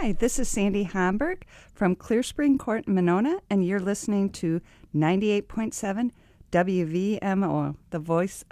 Hi, this is Sandy Hamburg from Clear Spring Court in Monona, and you're listening to 98.7 WVMO, the voice